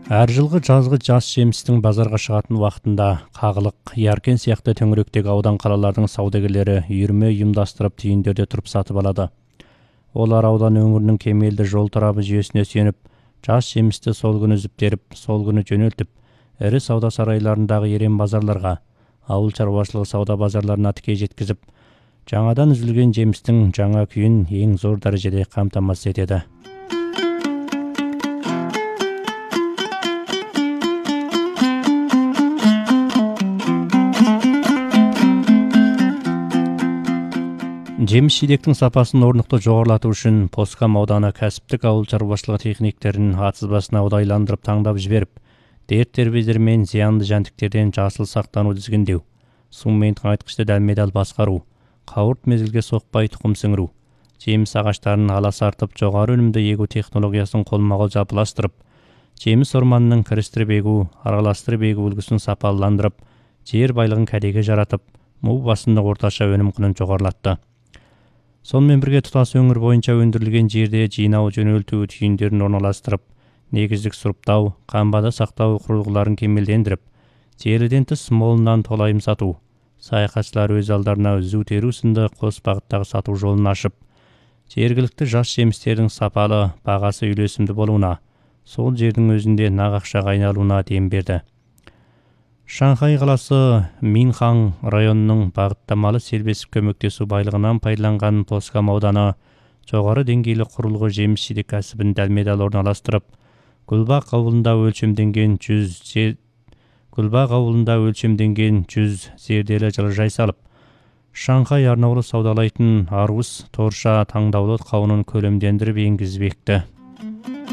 Әр жылғы жазғы жас жемістің базарға шығатын уақытында Қағылық, Яркен сияқты төңіректегі аудан қалалардың саудагерлері үйірме ұйымдастырып түйіндерде тұрып сатып алады. Олар аудан өңірінің кемелді жол торабы жүйесіне сүйеніп, жас жемісті сол күні үзіп-теріп, сол күні жөнелтіп, ірі сауда сарайларындағы ерен базарларға, ауыл шаруашылығы сауда базарларына тіке жеткізіп, жаңадан үзілген жемістің жаңа күйін ең зор дәрежеде қамтамасыз етеді. Жеміс-жидектің сапасын орнықты жоғарылату үшін Посқам ауданы кәсіптік ауыл шаруашылығы техниктерін атызбасына удайландырып таңдап жіберіп, дерт-дербездер мен зиянды жәндіктерден жасыл сақтану тізгіндеу, су мен тыңайтқышты дәлме-дәл басқару, қауырт мезгілге соқпай тұқым сіңіру, жеміс ағаштарын аласартып жоғары өнімді егу технологиясын қолма-қол жалпыластырып, жеміс орманының кірістіріп егу, араластырып егу үлгісін сапаландырып, жер байлығын кәдеге жаратып, му басымдық орташа өнім құнын жоғарылатты. Сонымен бірге тұтас өңір бойынша өндірілген жерде жинау жөнелту түйіндерін орналастырып, негіздік сұрыптау, қамбада сақтау құрылғыларын кемелдендіріп, желіден тыс молынан толайым сату, саяхатшылар өз алдарына үзу теру сынды қос бағыттағы сату жолын ашып, жергілікті жас жемістердің сапалы, бағасы үйлесімді болуына, сол жердің өзінде нақ ақшаға айналуына дем берді. Шанхай қаласы Минхан районының бағыттамалы селбесіп көмектесу байлығынан пайдаланған Посқам ауданы жоғары деңгейлі құрылғы жеміс-жидек кәсібін дәлме-дәл орналастырып, Гүлбақ ауылында өлшемденген 100 зерделі жылыжай салып, Шанхай арнаулы саудалайтын арус, торша, таңдаулы қауынын көлемдендіріп енгізбекті.